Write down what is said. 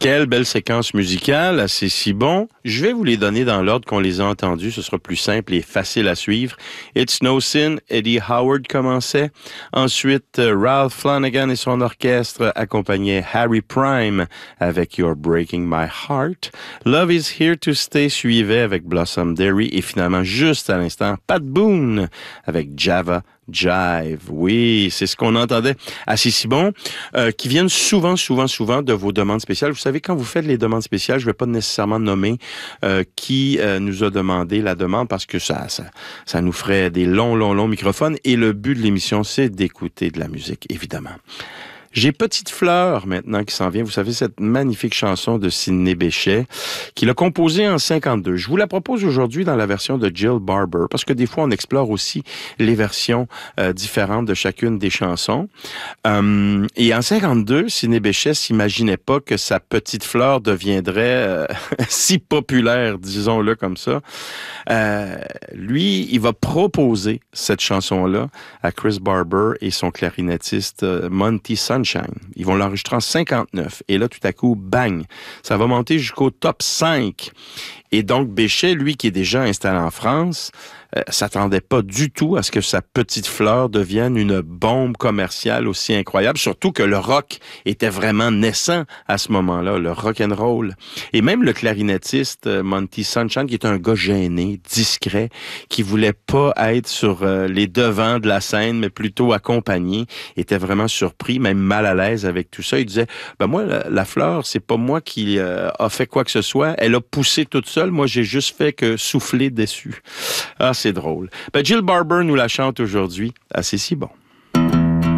Quelle belle séquence musicale, assez si bon. Je vais vous les donner dans l'ordre qu'on les a entendus, ce sera plus simple et facile à suivre. It's No Sin, Eddie Howard commençait. Ensuite, Ralph Flanagan et son orchestre accompagnaient Harry Prime avec You're Breaking My Heart. Love Is Here to Stay suivait avec Blossom Derry et finalement, juste à l'instant, Pat Boone avec Java Jive. Oui, c'est ce qu'on entendait. Assez si bon, qui viennent souvent de vos demandes spéciales. Vous savez, quand vous faites les demandes spéciales, je ne vais pas nécessairement nommer qui nous a demandé la demande parce que ça nous ferait des longs microphones et le but de l'émission, c'est d'écouter de la musique, évidemment. J'ai Petite Fleur maintenant qui s'en vient. Vous savez, cette magnifique chanson de Sidney Bechet qu'il a composée en 52. Je vous la propose aujourd'hui dans la version de Jill Barber parce que des fois, on explore aussi les versions différentes de chacune des chansons. Et en 52, Sidney Bechet s'imaginait pas que sa Petite Fleur deviendrait si populaire, disons-le comme ça. Lui, il va proposer cette chanson-là à Chris Barber et son clarinettiste Monty Sunshine. Ils vont l'enregistrer en 59. Et là, tout à coup, bang! Ça va monter jusqu'au top 5. Et donc, Bechet, lui, qui est déjà installé en France, s'attendait pas du tout à ce que sa Petite Fleur devienne une bombe commerciale aussi incroyable, surtout que le rock était vraiment naissant à ce moment-là, le rock and roll. Et même le clarinettiste Monty Sunshine, qui est un gars gêné, discret, qui voulait pas être sur les devants de la scène, mais plutôt accompagné, était vraiment surpris, même mal à l'aise avec tout ça. Il disait, moi, la fleur, c'est pas moi qui a fait quoi que ce soit. Elle a poussé toute seule. Moi, j'ai juste fait que souffler dessus. Ah, c'est drôle. Jill Barber nous la chante aujourd'hui. Ah, c'est si bon.